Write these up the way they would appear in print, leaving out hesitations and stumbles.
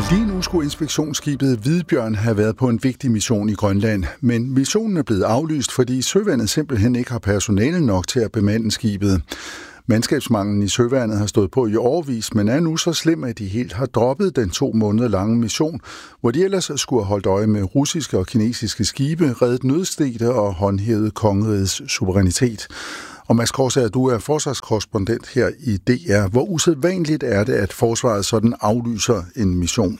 Lige nu skulle inspektionsskibet Hvidbjørn have været på en vigtig mission i Grønland, men missionen er blevet aflyst, fordi søværnet simpelthen ikke har personale nok til at bemande skibet. Mandskabsmanglen i søværnet har stået på i årevis, men er nu så slem, at de helt har droppet den 2 måneder lange mission, hvor de ellers skulle have holdt øje med russiske og kinesiske skibe, reddet nødstedte og håndhævet kongerigets suverænitet. Og Mads Korsager, du er forsvarskorrespondent her i DR. Hvor usædvanligt er det, at forsvaret sådan aflyser en mission?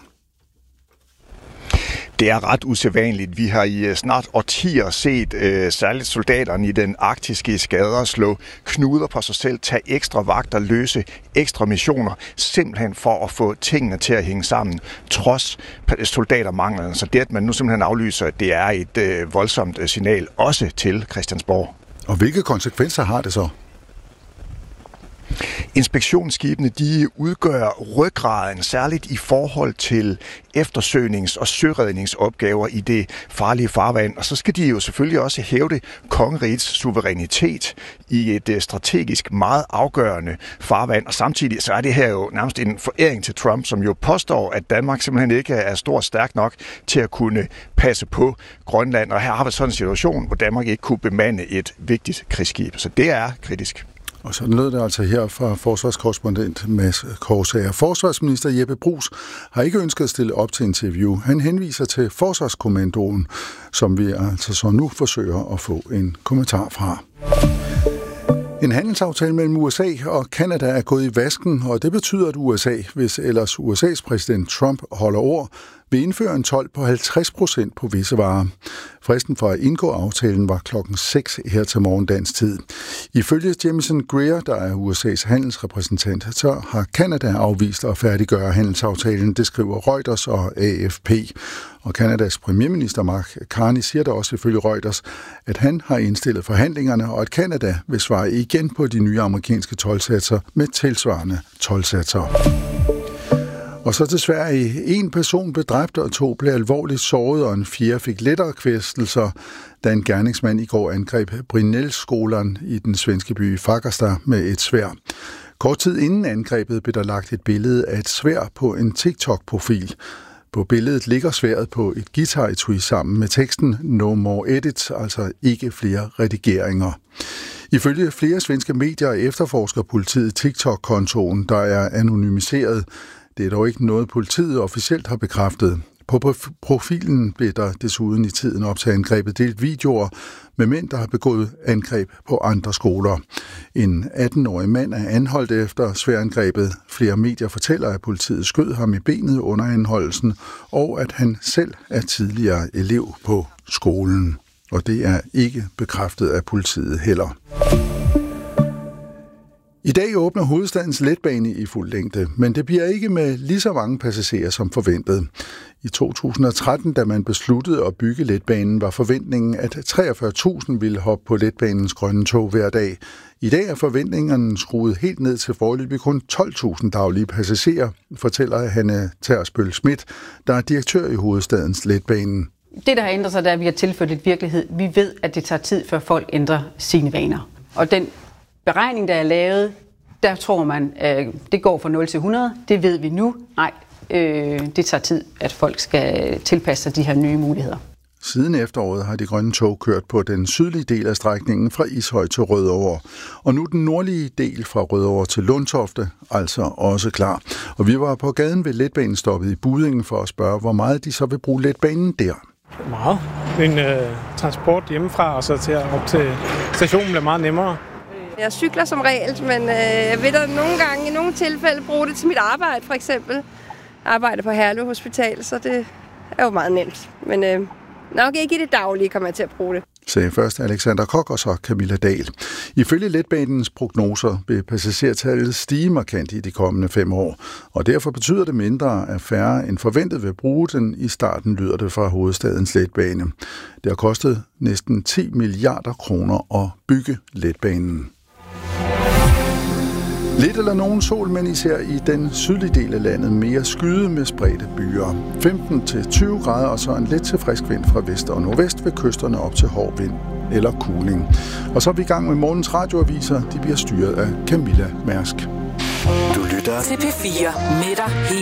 Det er ret usædvanligt. Vi har i snart årtier set særligt soldaterne i den arktiske eskader slå knuder på sig selv, tage ekstra vagter, løse ekstra missioner, simpelthen for at få tingene til at hænge sammen, trods soldatermanglen. Så det, at man nu simpelthen aflyser, det er et voldsomt signal også til Christiansborg. Og hvilke konsekvenser har det så? Inspektionsskibene, de udgør ryggraden, særligt i forhold til eftersøgnings- og søredningsopgaver i det farlige farvand. Og så skal de jo selvfølgelig også hævde kongerigets suverænitet i et strategisk meget afgørende farvand. Og samtidig så er det her jo nærmest en foræring til Trump, som jo påstår, at Danmark simpelthen ikke er stor og stærk nok til at kunne passe på Grønland. Og her har vi sådan en situation, hvor Danmark ikke kunne bemande et vigtigt krigsskib. Så det er kritisk. Og så lød det altså her fra forsvarskorrespondent Mads Korsager. Forsvarsminister Jeppe Bruus har ikke ønsket at stille op til interview. Han henviser til Forsvarskommandoen, som vi altså så nu forsøger at få en kommentar fra. En handelsaftale mellem USA og Canada er gået i vasken, og det betyder, at USA, hvis ellers USA's præsident Trump holder ord, vil indføre en told på 50% på visse varer. Fristen for at indgå aftalen var 6:00 her til morgen dansk tid. Ifølge Jamison Greer, der er USA's handelsrepræsentant, så har Canada afvist at færdiggøre handelsaftalen, det skriver Reuters og AFP. Og Canadas premierminister Mark Carney siger da også ifølge Reuters, at han har indstillet forhandlingerne, og at Canada vil svare igen på de nye amerikanske toldsatser med tilsvarende toldsatser. Og så til Sverige. 1 person blev dræbt, og 2 blev alvorligt såret, og en 4 fik lettere kvæstelser, da en gerningsmand i går angreb Brinellskolan i den svenske by Fagersta med et sværd. Kort tid inden angrebet blev der lagt et billede af et sværd på en TikTok-profil. På billedet ligger sværdet på et guitar-etui sammen med teksten No more edits, altså ikke flere redigeringer. Ifølge flere svenske medier efterforsker politiet TikTok-kontoen, der er anonymiseret. Det er dog ikke noget, politiet officielt har bekræftet. På profilen blev der desuden i tiden op til angrebet delt videoer med mænd, der har begået angreb på andre skoler. En 18-årig mand er anholdt efter sværangrebet. Flere medier fortæller, at politiet skød ham i benet under anholdelsen, og at han selv er tidligere elev på skolen. Og det er ikke bekræftet af politiet heller. I dag åbner hovedstadens letbane i fuld længde, men det bliver ikke med lige så mange passagerer som forventet. I 2013, da man besluttede at bygge letbanen, var forventningen, at 43.000 ville hoppe på letbanens grønne tog hver dag. I dag er forventningerne skruet helt ned til foreløbig kun 12.000 daglige passagerer, fortæller Hanne Tersbøl Schmidt, der er direktør i hovedstadens letbanen. Det, der har ændret sig, det er, at vi har tilført et virkelighed. Vi ved, at det tager tid, før folk ændrer sine vaner. Og den beregning, der er lavet, der tror man, det går fra 0 til 100. Det ved vi nu. Nej, det tager tid, at folk skal tilpasse sig de her nye muligheder. Siden efteråret har de grønne tog kørt på den sydlige del af strækningen fra Ishøj til Rødovre. Og nu den nordlige del fra Rødovre til Lundtofte, altså også klar. Og vi var på gaden ved letbanestoppet i Buddingen for at spørge, hvor meget de så vil bruge letbanen der. Meget. En transport hjemmefra og så til op til stationen bliver meget nemmere. Jeg cykler som regel, men jeg vil da nogle gange i nogle tilfælde bruge det til mit arbejde, for eksempel. Jeg arbejder på Herlev Hospital, så det er jo meget nemt. Men nok ikke i det daglige kommer jeg til at bruge det. Sagde først Alexander Kok og så Camilla Dahl. Ifølge letbanens prognoser vil passagertallet stige markant i de kommende 5 år, og derfor betyder det mindre, at færre end forventet vil bruge den. I starten lyder det fra hovedstadens letbane. Det har kostet næsten 10 milliarder kroner at bygge letbanen. Lidt eller nogen sol, men især i den sydlige del af landet mere skyde med spredte byer. 15-20 grader og så en let til frisk vind fra vest og nordvest ved kysterne op til hård vind eller kuling. Og så er vi i gang med morgens radioaviser. De bliver styret af Camilla Mærsk. Du lytter til P4 med dig